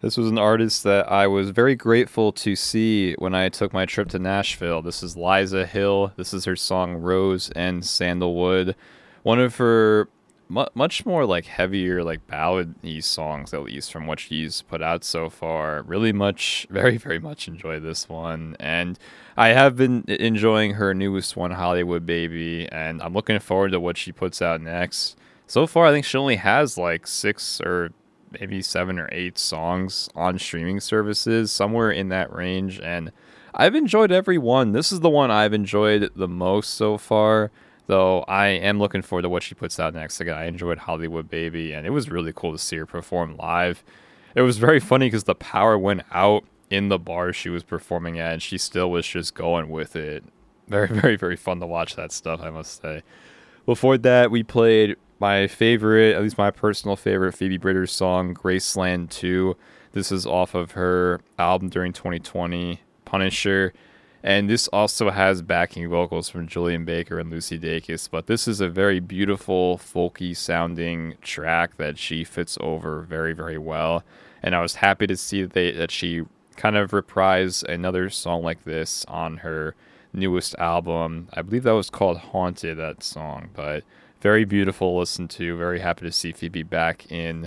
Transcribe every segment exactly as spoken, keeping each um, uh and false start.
This was an artist that I was very grateful to see when I took my trip to Nashville. This is Liza Hill. This is her song Rose and Sandalwood. One of her mu- much more like heavier, like ballad-y songs, at least from what she's put out so far. Really much, very, very much enjoy this one. And I have been enjoying her newest one, Hollywood Baby, and I'm looking forward to what she puts out next. So far, I think she only has like six or maybe seven or eight songs on streaming services, somewhere in that range. And I've enjoyed every one. This is the one I've enjoyed the most so far, though I am looking forward to what she puts out next. Again, I enjoyed Hollywood Baby, and it was really cool to see her perform live. It was very funny because the power went out in the bar she was performing at, and she still was just going with it. Very, very, very fun to watch that stuff, I must say. Before that, we played my favorite, at least my personal favorite, Phoebe Bridgers song, Graceland two. This is off of her album during twenty twenty, Punisher. And this also has backing vocals from Julian Baker and Lucy Dacus. But this is a very beautiful, folky sounding track that she fits over very, very well. And I was happy to see that, they, that she kind of reprised another song like this on her newest album. I believe that was called Haunted, that song. But very beautiful to listen to. Very happy to see Phoebe back in,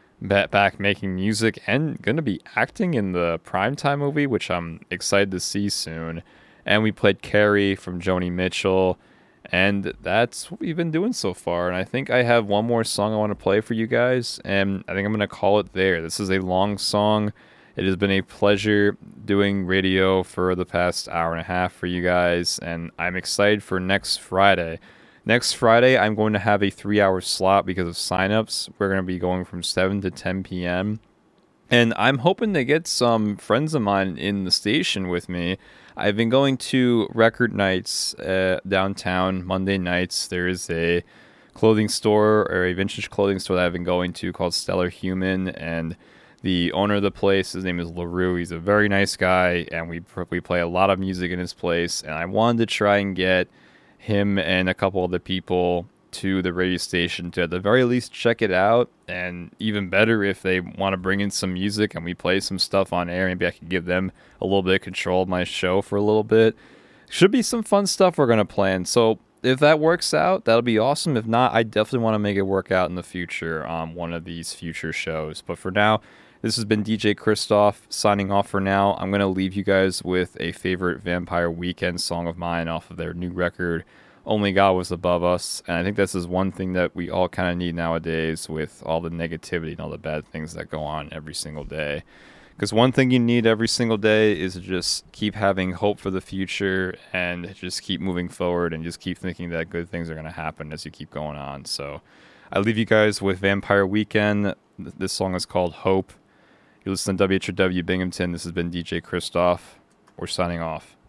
back making music and going to be acting in the Primetime movie, which I'm excited to see soon. And we played Carrie from Joni Mitchell, and that's what we've been doing so far. And I think I have one more song I want to play for you guys, and I think I'm going to call it there. This is a long song. It has been a pleasure doing radio for the past hour and a half for you guys, and I'm excited for next Friday. Next Friday, I'm going to have a three-hour slot because of signups. We're going to be going from seven to ten p.m. And I'm hoping to get some friends of mine in the station with me. I've been going to record nights uh, downtown Monday nights. There is a clothing store or a vintage clothing store that I've been going to called Stellar Human, and the owner of the place, his name is LaRue. He's a very nice guy, and we we play a lot of music in his place. And I wanted to try and get him and a couple other people to the radio station to at the very least check it out, and even better if they want to bring in some music and we play some stuff on air. Maybe I could give them a little bit of control of my show for a little bit. Should be some fun stuff we're going to plan. So if that works out, that'll be awesome. If not, I definitely want to make it work out in the future on one of these future shows. But for now, this has been D J Christoph signing off for now. I'm going to leave you guys with a favorite Vampire Weekend song of mine off of their new record, Only God Was Above Us. And I think this is one thing that we all kind of need nowadays with all the negativity and all the bad things that go on every single day. Because one thing you need every single day is to just keep having hope for the future and just keep moving forward and just keep thinking that good things are going to happen as you keep going on. So I leave you guys with Vampire Weekend. This song is called Hope. You listen to W H R W Binghamton. This has been D J Christoph. We're signing off.